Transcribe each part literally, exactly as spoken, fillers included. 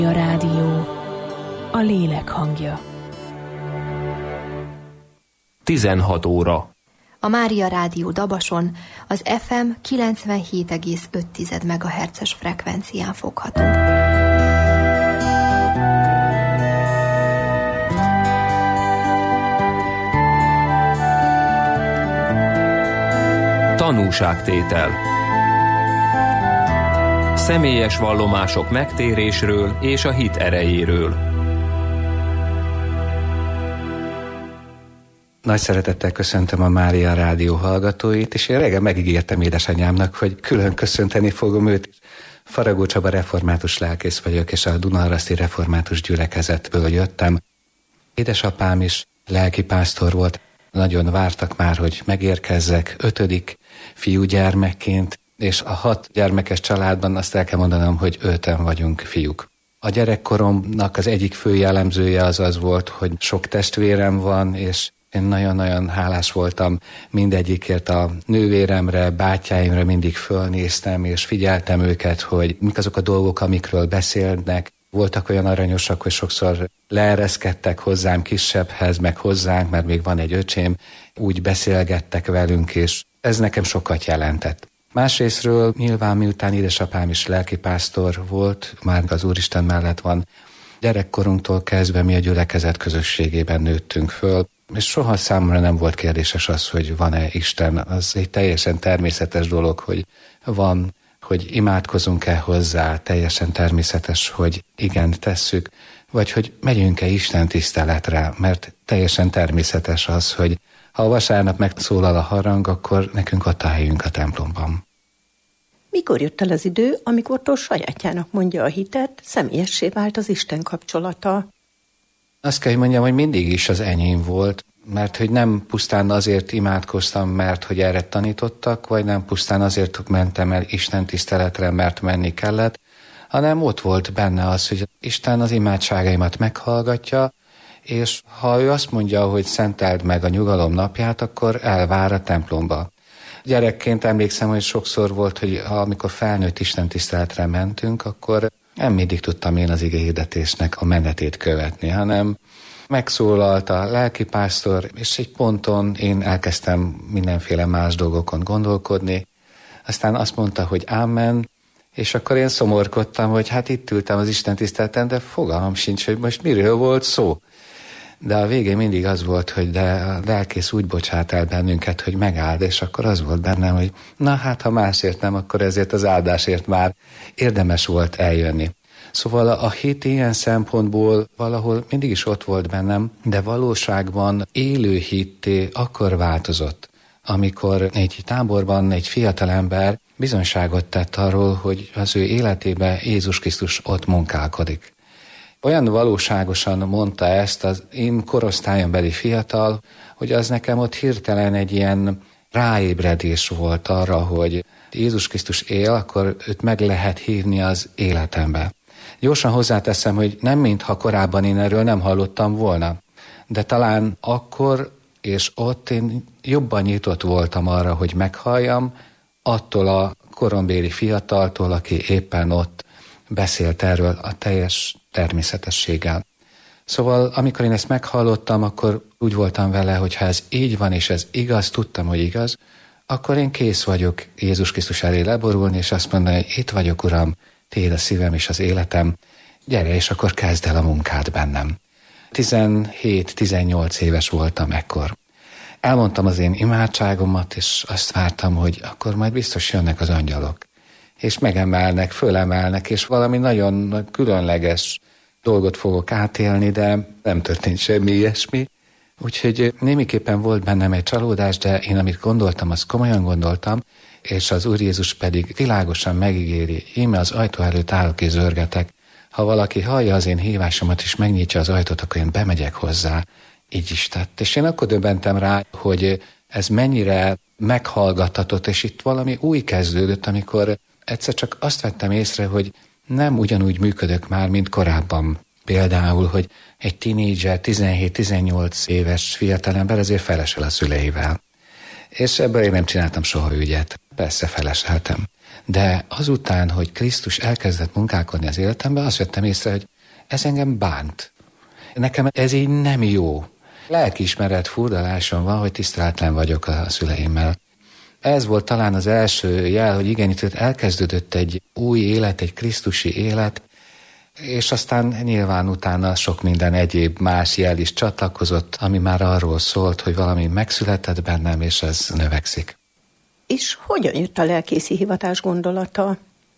A rádió, a lélek hangja. tizenhat óra. A Mária Rádió Dabason az ef em kilencvenhét egész öt megahertzes frekvencián fogható. Tanúságtétel. Személyes vallomások megtérésről és a hit erejéről. Nagy szeretettel köszöntöm a Mária Rádió hallgatóit, és én reggel megígértem édesanyámnak, hogy külön köszönteni fogom őt. Faragó Csaba református lelkész vagyok, és a Dunaharaszti református gyülekezetből jöttem. Édesapám is lelkipásztor volt, nagyon vártak már, hogy megérkezzek, ötödik fiúgyermekként, és a hat gyermekes családban azt el kell mondanom, hogy öten vagyunk fiúk. A gyerekkoromnak az egyik fő jellemzője az az volt, hogy sok testvérem van, és én nagyon-nagyon hálás voltam mindegyikért, a nővéremre, bátyáimra mindig fölnéztem, és figyeltem őket, hogy mik azok a dolgok, amikről beszélnek. Voltak olyan aranyosak, hogy sokszor leereszkedtek hozzám kisebbhez, meg hozzánk, mert még van egy öcsém, úgy beszélgettek velünk, és ez nekem sokat jelentett. Másrésztről nyilván miután édesapám is lelkipásztor volt, már az Úristen mellett van, gyerekkorunktól kezdve mi a gyülekezet közösségében nőttünk föl, és soha számomra nem volt kérdéses az, hogy van-e Isten. Az egy teljesen természetes dolog, hogy van, hogy imádkozunk-e hozzá, teljesen természetes, hogy igen, tesszük, vagy hogy megyünk-e Isten tiszteletre, mert teljesen természetes az, hogy ha a vasárnap megszólal a harang, akkor nekünk ott álljunk a templomban. Mikor jött el az idő, amikortól sajátjának mondja a hitet, személyessé vált az Isten kapcsolata? Azt kell, hogy mondjam, hogy mindig is az enyém volt, mert hogy nem pusztán azért imádkoztam, mert hogy erre tanítottak, vagy nem pusztán azért mentem el Isten tiszteletre, mert menni kellett, hanem ott volt benne az, hogy Isten az imádságaimat meghallgatja, és ha ő azt mondja, hogy szenteld meg a nyugalom napját, akkor elvár a templomba. Gyerekként emlékszem, hogy sokszor volt, hogy amikor felnőtt Isten tiszteletre mentünk, akkor nem mindig tudtam én az igehirdetésnek a menetét követni, hanem megszólalt a lelkipásztor, és egy ponton én elkezdtem mindenféle más dolgokon gondolkodni. Aztán azt mondta, hogy ámen, és akkor én szomorkodtam, hogy hát itt ültem az Isten tiszteleten, de fogalmam sincs, hogy most miről volt szó. De a végén mindig az volt, hogy de a lelkész úgy bocsát el bennünket, hogy megáld, és akkor az volt bennem, hogy na hát, ha másért nem, akkor ezért az áldásért már érdemes volt eljönni. Szóval a hit ilyen szempontból valahol mindig is ott volt bennem, de valóságban élő hitté akkor változott, amikor egy táborban egy fiatalember bizonyságot tett arról, hogy az ő életében Jézus Krisztus ott munkálkodik. Olyan valóságosan mondta ezt az én korosztályombeli fiatal, hogy az nekem ott hirtelen egy ilyen ráébredés volt arra, hogy Jézus Krisztus él, akkor őt meg lehet hívni az életembe. Gyorsan hozzáteszem, hogy nem mintha korábban én erről nem hallottam volna, de talán akkor és ott én jobban nyitott voltam arra, hogy meghalljam, attól a korombéli fiataltól, aki éppen ott beszélt erről a teljes természetességgel. Szóval amikor én ezt meghallottam, akkor úgy voltam vele, hogy ha ez így van és ez igaz, tudtam, hogy igaz, akkor én kész vagyok Jézus Krisztus elé leborulni, és azt mondani, hogy itt vagyok, Uram, Tiéd a szívem és az életem, gyere, és akkor kezd el a munkát bennem. tizenhét-tizennyolc éves voltam ekkor. Elmondtam az én imádságomat, és azt vártam, hogy akkor majd biztos jönnek az angyalok. És megemelnek, fölemelnek, és valami nagyon különleges dolgot fogok átélni, de nem történt semmi ilyesmi. Úgyhogy némiképpen volt bennem egy csalódás, de én amit gondoltam, azt komolyan gondoltam, és az Úr Jézus pedig világosan megígéri, íme az ajtó előtt állok és zörgetek. Ha valaki hallja az én hívásomat és megnyitja az ajtót, akkor én bemegyek hozzá. Így is tett. És én akkor döbbentem rá, hogy ez mennyire meghallgattatott, és itt valami új kezdődött, amikor egyszer csak azt vettem észre, hogy nem ugyanúgy működök már, mint korábban. Például, hogy egy tínédzser, tizenhét-tizennyolc éves fiatalember azért felesel a szüleivel. És ebből én nem csináltam soha ügyet. Persze feleseltem. De azután, hogy Krisztus elkezdett munkálkodni az életemben, azt vettem észre, hogy ez engem bánt. Nekem ez így nem jó. Lelkiismeret furdalásom van, hogy tiszteletlen vagyok a szüleimmel. Ez volt talán az első jel, hogy igen, itt elkezdődött egy új élet, egy krisztusi élet, és aztán nyilván utána sok minden egyéb más jel is csatlakozott, ami már arról szólt, hogy valami megszületett bennem, és ez növekszik. És hogyan jött a lelkészi hivatás gondolata?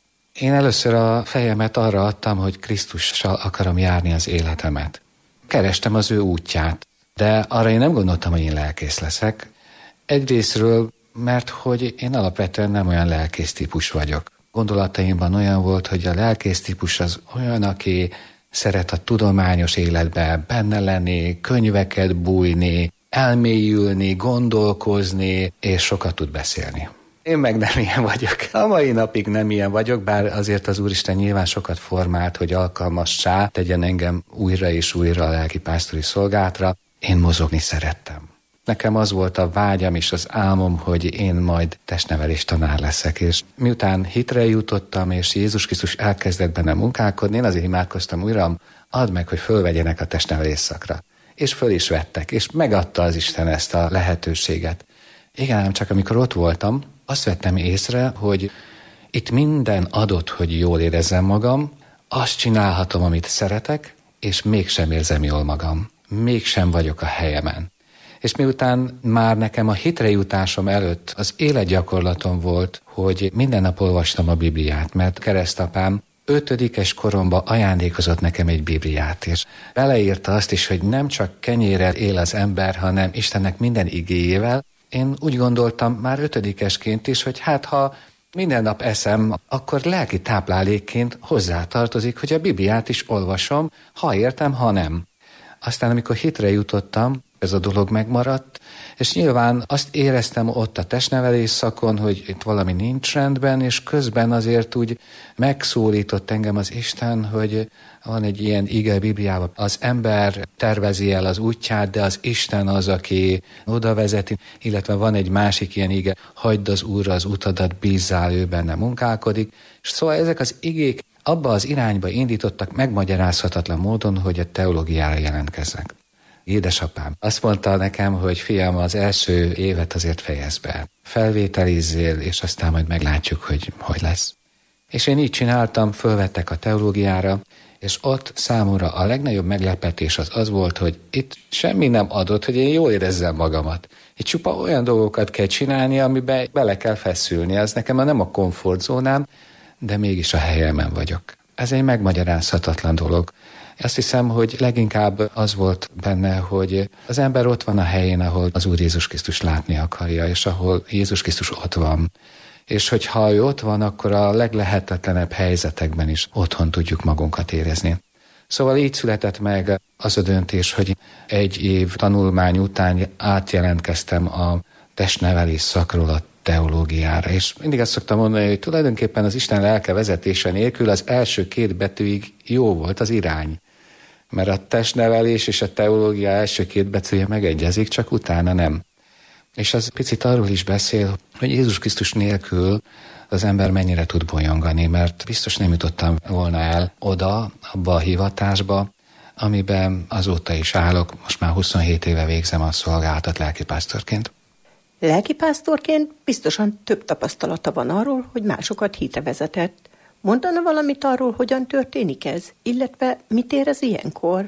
Én először a fejemet arra adtam, hogy Krisztussal akarom járni az életemet. Kerestem az ő útját, de arra én nem gondoltam, hogy én lelkész leszek. Egyrészről, mert hogy én alapvetően nem olyan lelkész típus vagyok. Gondolataimban olyan volt, hogy a lelkész típus az olyan, aki szeret a tudományos életbe benne lenni, könyveket bújni, elmélyülni, gondolkozni, és sokat tud beszélni. Én meg nem ilyen vagyok. A mai napig nem ilyen vagyok, bár azért az Úristen nyilván sokat formált, hogy alkalmassá tegyen engem újra és újra a lelkipásztori szolgálatra. Én mozogni szerettem. Nekem az volt a vágyam és az álmom, hogy én majd testnevelés tanár leszek, és miután hitre jutottam, és Jézus Krisztus elkezdett bennem munkálkodni, én azért imádkoztam újra, add meg, hogy fölvegyenek a testnevelés szakra. És föl is vettek, és megadta az Isten ezt a lehetőséget. Igen, ám csak amikor ott voltam, azt vettem észre, hogy itt minden adott, hogy jól érezzem magam, azt csinálhatom, amit szeretek, és mégsem érzem jól magam. Mégsem vagyok a helyemen. És miután már nekem a hitre jutásom előtt az életgyakorlatom volt, hogy minden nap olvastam a Bibliát, mert keresztapám ötödikes koromban ajándékozott nekem egy Bibliát, és beleírta azt is, hogy nem csak kenyérrel él az ember, hanem Istennek minden igéjével. Én úgy gondoltam már ötödikesként is, hogy hát ha minden nap eszem, akkor lelki táplálékként hozzátartozik, hogy a Bibliát is olvasom, ha értem, ha nem. Aztán amikor hitre jutottam, ez a dolog megmaradt, és nyilván azt éreztem ott a testnevelés szakon, hogy itt valami nincs rendben, és közben azért úgy megszólított engem az Isten, hogy van egy ilyen ige Bibliában, az ember tervezi el az útját, de az Isten az, aki oda vezeti, illetve van egy másik ilyen ige, hagyd az Úrra az utadat, bízzál, ő benne munkálkodik. És szóval ezek az igék abba az irányba indítottak megmagyarázhatatlan módon, hogy a teológiára jelentkezzek. Édesapám azt mondta nekem, hogy fiam, az első évet azért fejezd be. Felvételizzél, és aztán majd meglátjuk, hogy hogy lesz. És én így csináltam, fölvettek a teológiára, és ott számomra a legnagyobb meglepetés az az volt, hogy itt semmi nem adott, hogy én jól érezzem magamat. Itt csupa olyan dolgokat kell csinálni, amiben bele kell feszülni. Ez nekem nem a komfortzónám, de mégis a helyemen vagyok. Ez egy megmagyarázhatatlan dolog. Azt hiszem, hogy leginkább az volt benne, hogy az ember ott van a helyén, ahol az Úr Jézus Krisztus látni akarja, és ahol Jézus Krisztus ott van. És hogyha ő ott van, akkor a leglehetetlenebb helyzetekben is otthon tudjuk magunkat érezni. Szóval így született meg az a döntés, hogy egy év tanulmány után átjelentkeztem a testnevelés szakról a teológiára. És mindig azt szoktam mondani, hogy tulajdonképpen az Isten lelke vezetése nélkül az első két betűig jó volt az irány. Mert a testnevelés és a teológia első két betűje megegyezik, csak utána nem. És az picit arról is beszél, hogy Jézus Krisztus nélkül az ember mennyire tud bolyongani, mert biztos nem jutottam volna el oda, abba a hivatásba, amiben azóta is állok, most már huszonhét éve végzem a szolgálatot lelkipásztorként. Lelkipásztorként biztosan több tapasztalata van arról, hogy másokat hitre vezetett. Mondana valamit arról, hogyan történik ez, illetve mit érez ilyenkor?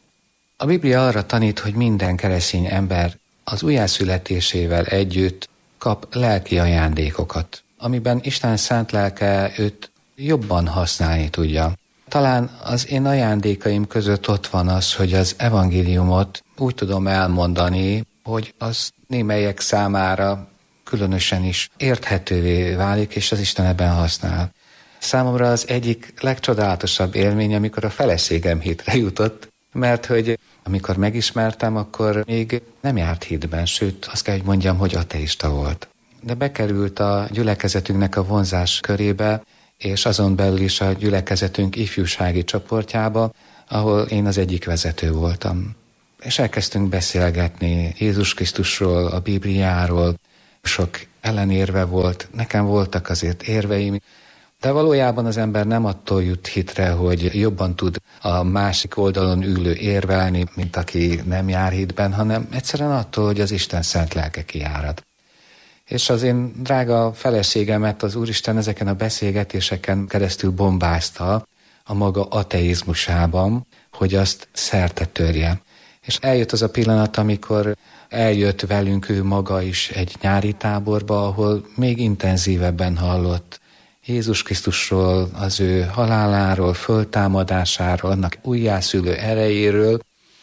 A Biblia arra tanít, hogy minden keresztény ember az újjászületésével együtt kap lelki ajándékokat, amiben Isten szent lelke őt jobban használni tudja. Talán az én ajándékaim között ott van az, hogy az evangéliumot úgy tudom elmondani, hogy az némelyek számára különösen is érthetővé válik, és az Isten ebben használ. Számomra az egyik legcsodálatosabb élmény, amikor a feleségem hitre jutott, mert hogy amikor megismertem, akkor még nem járt hitben, sőt azt kell, hogy mondjam, hogy ateista volt. De bekerült a gyülekezetünknek a vonzás körébe, és azon belül is a gyülekezetünk ifjúsági csoportjába, ahol én az egyik vezető voltam. És elkezdtünk beszélgetni Jézus Krisztusról, a Bibliáról, sok ellenérve volt, nekem voltak azért érveim, de valójában az ember nem attól jut hitre, hogy jobban tud a másik oldalon ülő érvelni, mint aki nem jár hitben, hanem egyszerűen attól, hogy az Isten szent lelke kiárad. És az én drága feleségemet az Úristen ezeken a beszélgetéseken keresztül bombázta a maga ateizmusában, hogy azt szerte törje. És eljött az a pillanat, amikor eljött velünk ő maga is egy nyári táborba, ahol még intenzívebben hallott Jézus Krisztusról, az ő haláláról, föltámadásáról, annak újjászülő erejéről,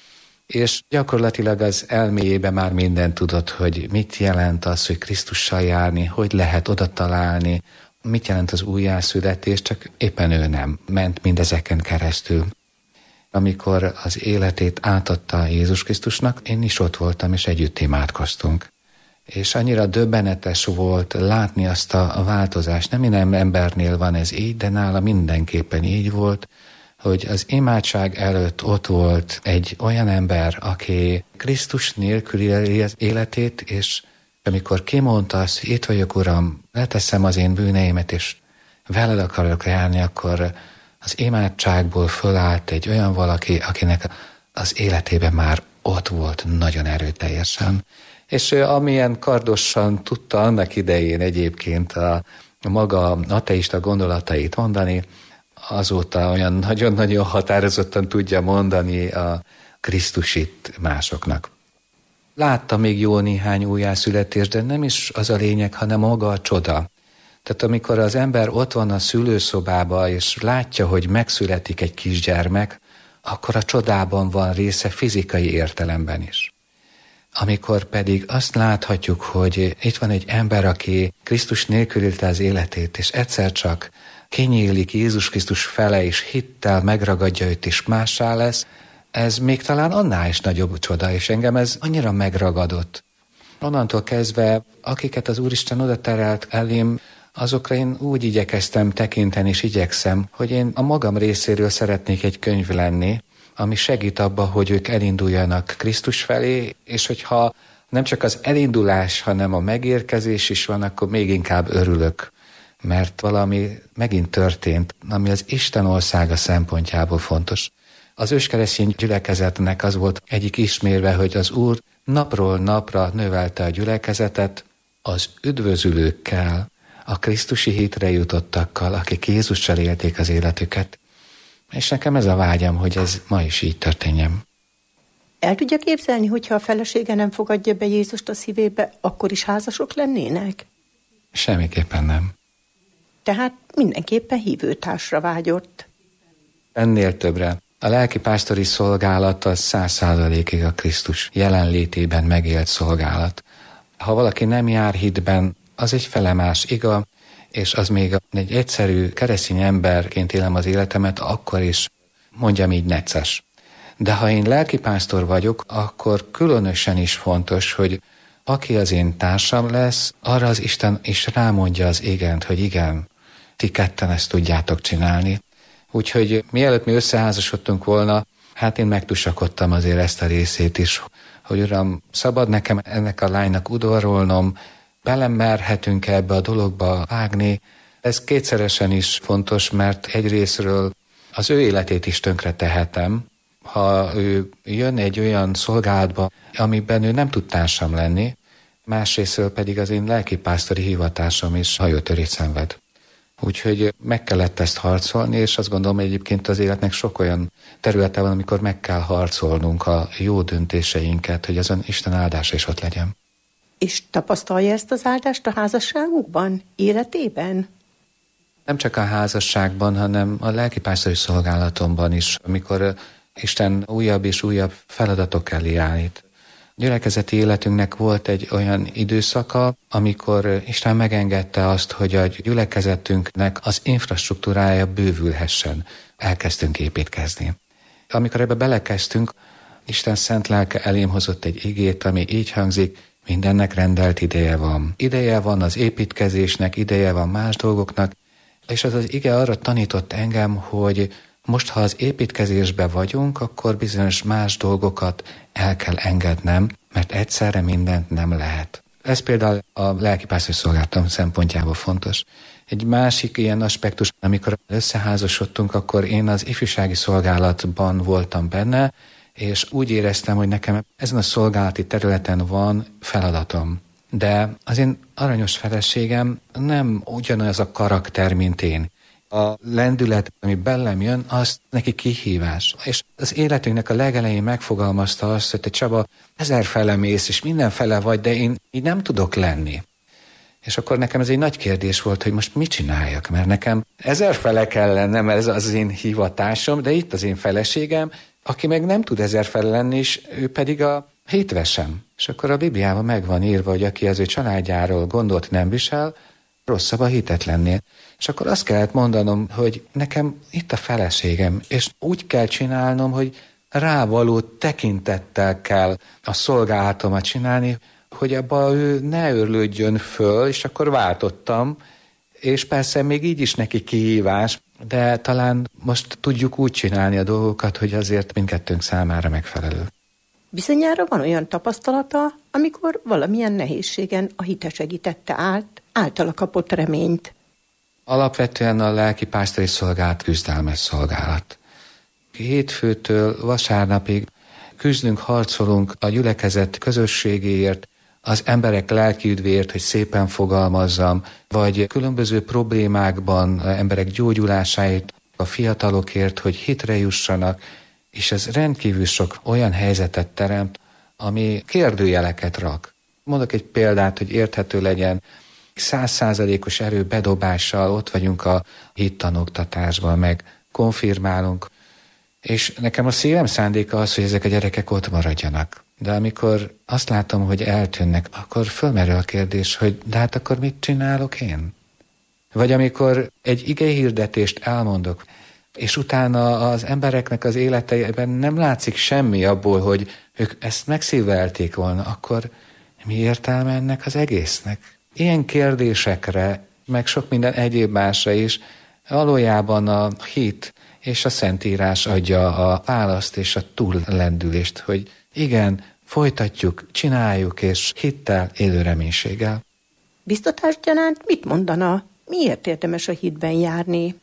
és gyakorlatilag az elméjébe már mindent tudott, hogy mit jelent az, hogy Krisztussal járni, hogy lehet oda találni, mit jelent az újjászületés, csak éppen ő nem ment mindezeken keresztül. Amikor az életét átadta Jézus Krisztusnak, én is ott voltam, és együtt imádkoztunk. És annyira döbbenetes volt látni azt a változást. Nem minden embernél van ez így, de nála mindenképpen így volt, hogy az imádság előtt ott volt egy olyan ember, aki Krisztus nélkül éli az életét, és amikor kimondta azt, hogy itt vagyok, Uram, leteszem az én bűneimet, és veled akarok járni, akkor az imádságból fölállt egy olyan valaki, akinek az életében már ott volt nagyon erőteljesen. És ő amilyen kardosan tudta annak idején egyébként a maga ateista gondolatait mondani, azóta olyan nagyon-nagyon határozottan tudja mondani a Krisztusit másoknak. Látta még jó néhány újjászületést, de nem is az a lényeg, hanem maga a csoda. Tehát amikor az ember ott van a szülőszobába, és látja, hogy megszületik egy kisgyermek, akkor a csodában van része fizikai értelemben is. Amikor pedig azt láthatjuk, hogy itt van egy ember, aki Krisztus nélkül élte az életét, és egyszer csak kinyílik Jézus Krisztus fele, és hittel megragadja őt, és mássá lesz, ez még talán annál is nagyobb csoda, és engem ez annyira megragadott. Onnantól kezdve, akiket az Úristen oda terelt elém, azokra én úgy igyekeztem tekinteni, és igyekszem, hogy én a magam részéről szeretnék egy könyv lenni, ami segít abba, hogy ők elinduljanak Krisztus felé, és hogyha nem csak az elindulás, hanem a megérkezés is van, akkor még inkább örülök, mert valami megint történt, ami az Isten országa szempontjából fontos. Az őskeresztény gyülekezetnek az volt egyik ismérve, hogy az Úr napról napra növelte a gyülekezetet az üdvözülőkkel, a krisztusi hitre jutottakkal, akik Jézussal élték az életüket. És nekem ez a vágyam, hogy ez ma is így történjen. El tudja képzelni, hogyha a felesége nem fogadja be Jézust a szívébe, akkor is házasok lennének? Semmiképpen nem. Tehát mindenképpen hívőtársra vágyott. Ennél többre. A lelkipásztori szolgálat az száz százalékig a Krisztus jelenlétében megélt szolgálat. Ha valaki nem jár hitben, az egy felemás iga, és az még egy egyszerű keresztény emberként élem az életemet, akkor is mondjam így necces. De ha én lelkipásztor vagyok, akkor különösen is fontos, hogy aki az én társam lesz, arra az Isten is rámondja az igent, hogy igen, ti ketten ezt tudjátok csinálni. Úgyhogy mielőtt mi összeházasodtunk volna, hát én megtusakodtam azért ezt a részét is, hogy Uram, szabad nekem ennek a lánynak udorolnom, belemerhetünk ebbe a dologba vágni. Ez kétszeresen is fontos, mert egyrészről az ő életét is tönkre tehetem, ha ő jön egy olyan szolgálatba, amiben ő nem tud társam lenni, másrészről pedig az én lelkipásztori hivatásom is hajótörést szenved. Úgyhogy meg kellett ezt harcolni, és azt gondolom, hogy egyébként az életnek sok olyan területe van, amikor meg kell harcolnunk a jó döntéseinket, hogy azon Isten áldása is ott legyen. És tapasztalja ezt az áldást a házasságukban, életében? Nem csak a házasságban, hanem a lelkipásztori szolgálatomban is, amikor Isten újabb és újabb feladatok elé állít. Gyülekezeti életünknek volt egy olyan időszaka, amikor Isten megengedte azt, hogy a gyülekezetünknek az infrastruktúrája bővülhessen. Elkezdtünk építkezni. Amikor ebbe belekezdtünk, Isten szent lelke elém hozott egy igét, ami így hangzik: mindennek rendelt ideje van. Ideje van az építkezésnek, ideje van más dolgoknak, és az az ige arra tanított engem, hogy most, ha az építkezésbe vagyunk, akkor bizonyos más dolgokat el kell engednem, mert egyszerre mindent nem lehet. Ez például a lelkipásztori szolgálatom szempontjából fontos. Egy másik ilyen aspektus, amikor összeházasodtunk, akkor én az ifjúsági szolgálatban voltam benne, és úgy éreztem, hogy nekem ezen a szolgálati területen van feladatom. De az én aranyos feleségem nem ugyanaz a karakter, mint én. A lendület, ami belem jön, az neki kihívás. És az életünknek a legelején megfogalmazta azt, hogy te Csaba, ezerfele mész, és mindenfele vagy, de én így nem tudok lenni. És akkor nekem ez egy nagy kérdés volt, hogy most mit csináljak, mert nekem ezerfele kell lennem, ez az én hivatásom, de itt az én feleségem, aki meg nem tud ezerfele lenni, és ő pedig a hétvesem. És akkor a Bibliában meg van írva, hogy aki az ő családjáról gondolt nem visel, rosszabb a hitetlennél. És akkor azt kellett mondanom, hogy nekem itt a feleségem, és úgy kell csinálnom, hogy rávaló tekintettel kell a szolgálatomat csinálni, hogy abba ő ne őrlődjön föl, és akkor váltottam, és persze még így is neki kihívás, de talán most tudjuk úgy csinálni a dolgokat, hogy azért mindkettőnk számára megfelelő. Bizonyára van olyan tapasztalata, amikor valamilyen nehézségen a hite segítette át, általa kapott reményt. Alapvetően a lelkipásztori szolgálat küzdelmes szolgálat. Hétfőtől vasárnapig küzdünk, harcolunk a gyülekezet közösségéért, az emberek lelkiüdvéért, hogy szépen fogalmazzam, vagy különböző problémákban emberek gyógyulásáért, a fiatalokért, hogy hitre jussanak, és ez rendkívül sok olyan helyzetet teremt, ami kérdőjeleket rak. Mondok egy példát, hogy érthető legyen. Száz százalékos erő bedobással ott vagyunk a hittanoktatásban, meg konfirmálunk, és nekem a szívem szándéka az, hogy ezek a gyerekek ott maradjanak. De amikor azt látom, hogy eltűnnek, akkor fölmerül a kérdés, hogy de hát akkor mit csinálok én? Vagy amikor egy igehirdetést elmondok, és utána az embereknek az életeiben nem látszik semmi abból, hogy ők ezt megszívelték volna, akkor mi értelme ennek az egésznek? Ilyen kérdésekre, meg sok minden egyéb másra is valójában a hit és a Szentírás adja a választ és a túllendülést, hogy igen, folytatjuk, csináljuk, és hittel, élő reménységgel. Biztatás gyanánt mit mondana? Miért érdemes a hitben járni?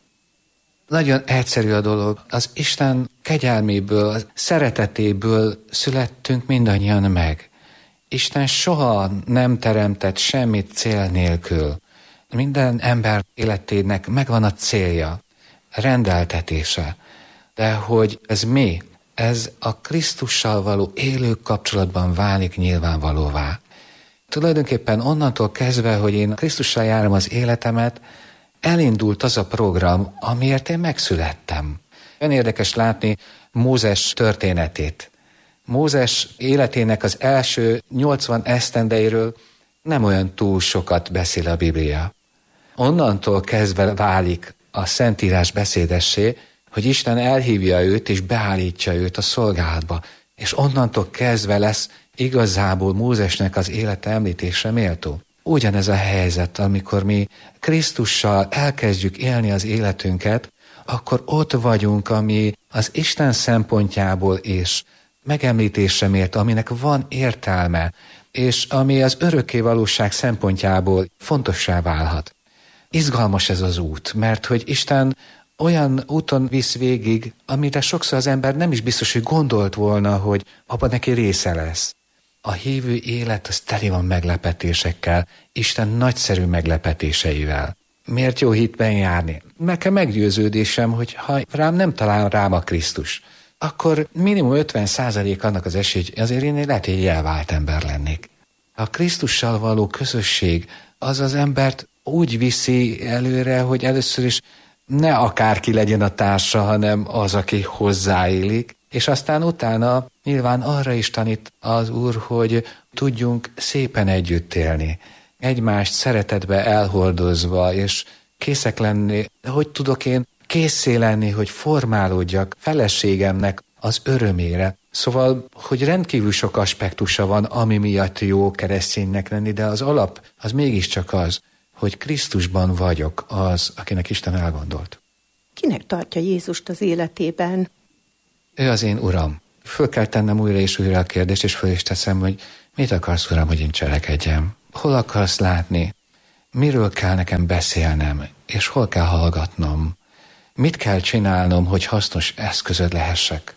Nagyon egyszerű a dolog. Az Isten kegyelméből, az szeretetéből születtünk mindannyian meg. Isten soha nem teremtett semmit cél nélkül. Minden ember életének megvan a célja, rendeltetése. De hogy ez mi? Ez a Krisztussal való élő kapcsolatban válik nyilvánvalóvá. Tulajdonképpen onnantól kezdve, hogy én Krisztussal járom az életemet, elindult az a program, amiért én megszülettem. Olyan érdekes látni Mózes történetét. Mózes életének az első nyolcvan esztendeiről nem olyan túl sokat beszél a Biblia. Onnantól kezdve válik a Szentírás beszédessé, hogy Isten elhívja őt és beállítja őt a szolgálatba, és onnantól kezdve lesz igazából Mózesnek az élete említésre méltó. Ugyanez a helyzet, amikor mi Krisztussal elkezdjük élni az életünket, akkor ott vagyunk, ami az Isten szempontjából és megemlítésre méltó, aminek van értelme, és ami az örökké valóság szempontjából fontossá válhat. Izgalmas ez az út, mert hogy Isten olyan úton visz végig, amire sokszor az ember nem is biztos, hogy gondolt volna, hogy abban neki része lesz. A hívő élet az teli van meglepetésekkel, Isten nagyszerű meglepetéseivel. Miért jó hitben járni? Nekem meggyőződésem, hogy ha rám nem talál rám a Krisztus, akkor minimum ötven százalék annak az esély, hogy azért én lehet, hogy egy elvált ember lennék. A Krisztussal való közösség az az embert úgy viszi előre, hogy először is ne akárki legyen a társa, hanem az, aki hozzáélik, és aztán utána nyilván arra is tanít az Úr, hogy tudjunk szépen együtt élni, egymást szeretetbe elhordozva, és készek lenni, hogy tudok én készé lenni, hogy formálódjak feleségemnek az örömére. Szóval, hogy rendkívül sok aspektusa van, ami miatt jó kereszténynek lenni, de az alap az mégiscsak az, hogy Krisztusban vagyok az, akinek Isten elgondolt. Kinek tartja Jézust az életében? Ő az én Uram. Föl kell tennem újra és újra a kérdést, és föl is teszem, hogy mit akarsz, Uram, hogy én cselekedjem? hol akarsz látni, miről kell nekem beszélnem, és hol kell hallgatnom, mit kell csinálnom, hogy hasznos eszközöd lehessek.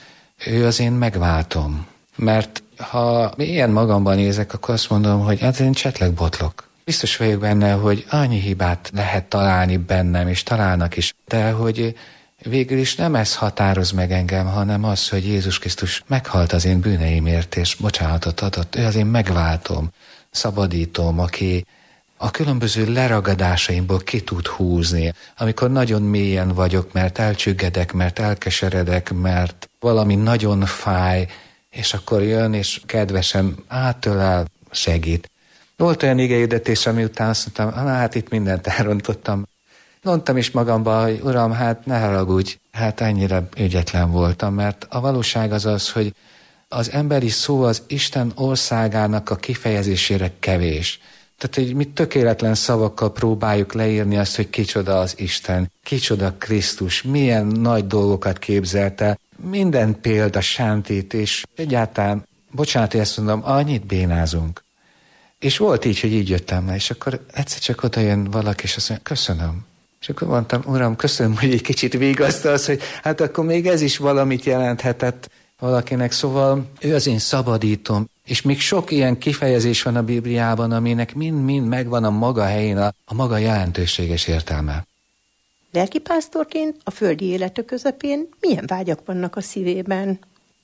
Ő az én megváltom, mert ha ilyen magamban nézek, akkor azt mondom, hogy hát én csetleg botlok. Biztos vagyok benne, hogy annyi hibát lehet találni bennem, és találnak is, de hogy végül is nem ez határoz meg engem, hanem az, hogy Jézus Krisztus meghalt az én bűneimért, és bocsánatot adott. Ő az én megváltom, szabadítom, aki a különböző leragadásaimból ki tud húzni, amikor nagyon mélyen vagyok, mert elcsüggedek, mert elkeseredek, mert valami nagyon fáj, és akkor jön, és kedvesen átölel, segít. Volt olyan igehirdetés, ami után azt mondtam, hát itt mindent elrontottam. Mondtam is magamba, hogy uram, hát ne haragudj, hát ennyire ügyetlen voltam, mert a valóság az az, hogy az emberi szó az Isten országának a kifejezésére kevés. Tehát, hogy mi tökéletlen szavakkal próbáljuk leírni azt, hogy kicsoda az Isten, kicsoda Krisztus, milyen nagy dolgokat képzelt el, minden példa sántít, és egyáltalán, bocsánat, hogy ezt mondom, annyit bénázunk. És volt így, hogy így jöttem le, és akkor egyszer csak oda jön valaki, és azt mondja, köszönöm. És akkor mondtam, uram, köszönöm, hogy egy kicsit vigasztalsz, hogy hát akkor még ez is valamit jelenthetett valakinek. Szóval ő az én szabadítom, és még sok ilyen kifejezés van a Bibliában, aminek mind-mind megvan a maga helyén, a, a maga jelentőséges értelme. Lelkipásztorként a földi élete közepén milyen vágyak vannak a szívében?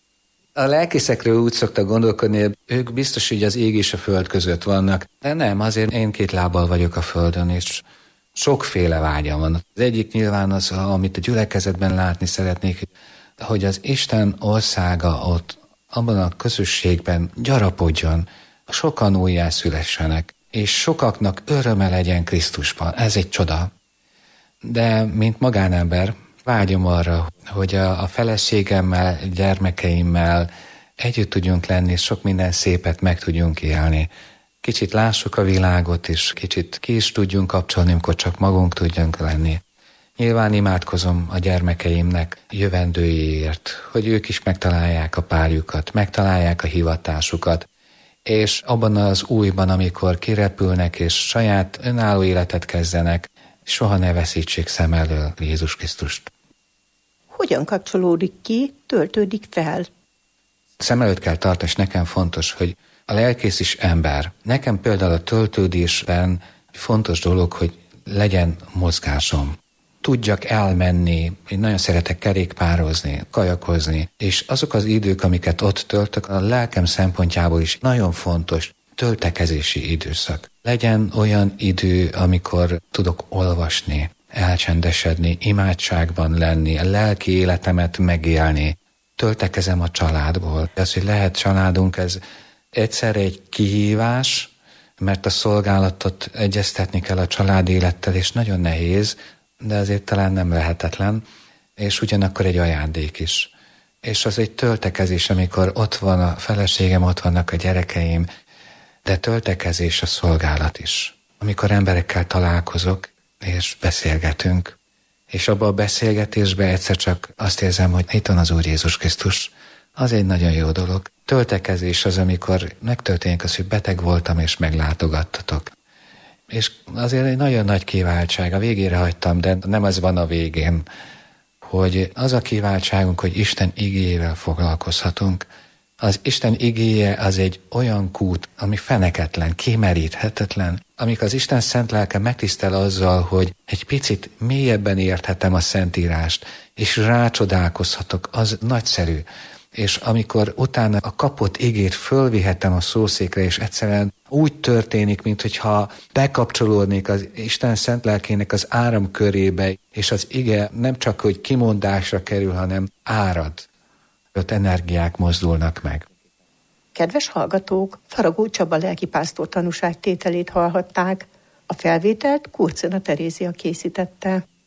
A lelkészekről úgy szoktak gondolkodni, hogy ők biztos, hogy az ég és a föld között vannak. De nem, azért én két lábbal vagyok a földön, és sokféle vágyam van. Az egyik nyilván az, amit a gyülekezetben látni szeretnék, hogy az Isten országa ott, abban a közösségben gyarapodjon, sokan újjászülessenek, és sokaknak öröme legyen Krisztusban. Ez egy csoda. De mint magánember vágyom arra, hogy a, a feleségemmel, gyermekeimmel együtt tudjunk lenni, és sok minden szépet meg tudjunk élni. Kicsit lássuk a világot, és kicsit ki is tudjunk kapcsolni, amikor csak magunk tudjunk lenni. Nyilván imádkozom a gyermekeimnek jövendőjéért, hogy ők is megtalálják a párjukat, megtalálják a hivatásukat, és abban az újban, amikor kirepülnek és saját önálló életet kezdenek, soha ne veszítsék szem elől Jézus Krisztust. Hogyan kapcsolódik ki, töltődik fel? Szem előtt kell tartani, és nekem fontos, hogy a lelkész is ember. Nekem például a töltődésben fontos dolog, hogy legyen mozgásom. Tudjak elmenni, én nagyon szeretek kerékpározni, kajakozni, és azok az idők, amiket ott töltök, a lelkem szempontjából is nagyon fontos töltekezési időszak. Legyen olyan idő, amikor tudok olvasni, elcsendesedni, imádságban lenni, a lelki életemet megélni. Töltekezem a családból. Az, hogy lehet családunk, ez egyszerre egy kihívás, mert a szolgálatot egyeztetni kell a család élettel, és nagyon nehéz, de azért talán nem lehetetlen, és ugyanakkor egy ajándék is. És az egy töltekezés, amikor ott van a feleségem, ott vannak a gyerekeim, de töltekezés a szolgálat is. Amikor emberekkel találkozok, és beszélgetünk, és abban a beszélgetésben egyszer csak azt érzem, hogy itt van az Úr Jézus Krisztus, az egy nagyon jó dolog. Töltekezés az, amikor megtörténik az, hogy beteg voltam, és meglátogattatok. És azért egy nagyon nagy kiváltság, a végére hagytam, de nem ez van a végén, hogy az a kiváltságunk, hogy Isten igéjével foglalkozhatunk. Az Isten igéje az egy olyan kút, ami feneketlen, kimeríthetetlen, amik az Isten szent lelke megtisztel azzal, hogy egy picit mélyebben érthetem a Szentírást, és rácsodálkozhatok, az nagyszerű. És amikor utána a kapott igét fölvihetem a szószékre, és egyszerűen úgy történik, minthogyha bekapcsolódnék az Isten szent lelkének az áramkörébe, és az ige nem csak, hogy kimondásra kerül, hanem árad. Öt energiák mozdulnak meg. Kedves hallgatók, Faragó Csaba lelkipásztor tanúságtételét hallhatták. A felvételt Kurcina Terézia készítette.